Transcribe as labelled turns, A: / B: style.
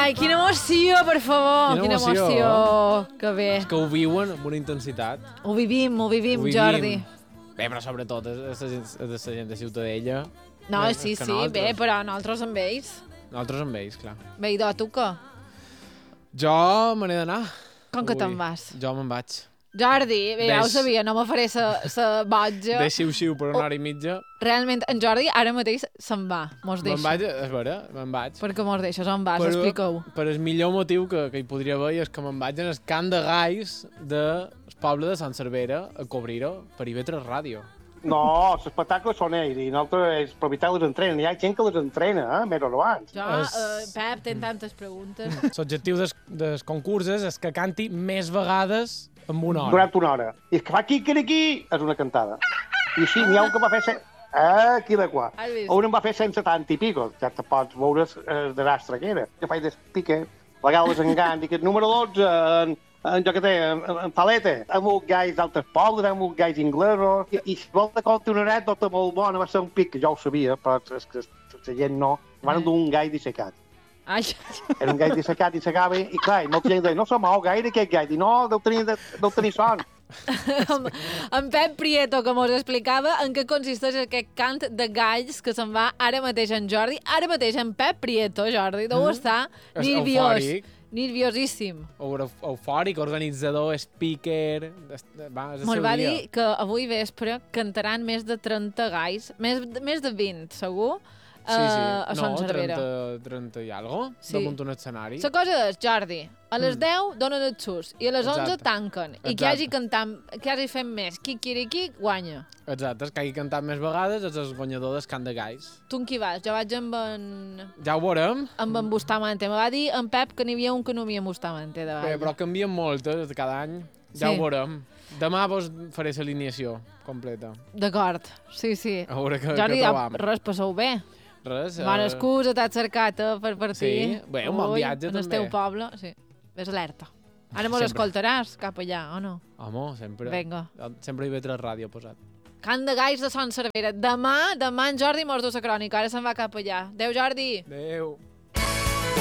A: Ai, quina emoció, per favor. Quina emoció. Que bé.
B: És que ho viuen amb una intensitat.
A: Ho vivim, Jordi.
B: Bé, però sobretot és la gent de Ciutadella.
A: No, sí, bé, però nosaltres amb ells.
B: Nosaltres amb ells, clar.
A: Bé, i tu què?
B: Jo me n'he d'anar.
A: Com que te'n vas?
B: Jo me'n vaig.
A: Jordi, bé, ja ho sabia, no me faré sa boja.
B: De xiu-xiu per una hora i mitja.
A: Realment, en Jordi ara mateix se'n va, mos deixa.
B: Me'n vaig, és vera, me'n vaig.
A: Per què mos deixes? On vas? Explica-ho.
B: Per el millor motiu que hi podria haver és que me'n vaig en el camp de gais del poble de Sant Cervera a cobrir-ho per IB3 Ràdio.
C: No, l'espectacle són ells i nosaltres els propietaris les entrenen. Hi ha gent que les entrena, més o abans.
A: Pep, tens tantes preguntes.
B: L'objectiu del concurs és que canti més vegades en una hora.
C: Durant una hora. I és que fa quiquiriquí és una cantada. I així n'hi ha un que va fer... Aquí de qua. Un em va fer 170 i pico. Ja te pots veure el desastre que era. Jo faig despique, a vegades engany, dic el número 12, jo què sé, en paleta. Amb uns gais d'altres pobles, amb uns gais inglesos. I si vol de compte una anècdota molt bona, va ser un pic, que jo ho sabia, però és que la gent no. Van dur un gai dissecat.
A: Ai.
C: Era un gai dissecat i s'acaba, i clar, molta gent deia, no se mou gaire aquest gai. I no, deu tenir son.
A: En Pep Prieto, que mos explicava en què consisteix aquest cant de galls que se'n va ara mateix en Jordi. Ara mateix en Pep Prieto, Jordi, deu estar nerviós. Nerviosíssim.
B: Eufòric, organitzador, speaker...
A: Me'l va dir que avui vespre cantaran més de 30 galls, més de 20, segur, a Sant Cervera.
B: 30 i algo,
A: sí.
B: Damunt un escenari.
A: La cosa és, Jordi, a les 10 donen el xus i a les 11 tanquen. I qui hagi fent més, qui guanya.
B: Exacte, que hagi cantat més vegades és el guanyador del cant de gais.
A: Tu amb qui vas? Jo vaig amb en...
B: Ja ho veurem.
A: Amb en Bustamante. Me va dir en Pep que n'hi havia un que no havia Bustamante.
B: Bé, però canvien moltes cada any. Ja ho veurem. Demà vos faré l'alineació completa.
A: D'acord, sí.
B: A veure què
A: trobam. Res, passeu bé.
B: Res.
A: Bona excusa, t'has cercat per partir.
B: Sí, bé, un bon viatge també.
A: En el teu poble, sí. Ves alerta. Ara mos escoltaràs cap allà, o no?
B: Home, sempre.
A: Vinga.
B: Sempre hi ve 3 ràdio posat.
A: Cant de gais de Sant Cervera. Demà en Jordi mos du la crònica. Ara se'n va cap allà. Adéu, Jordi.
B: Adéu.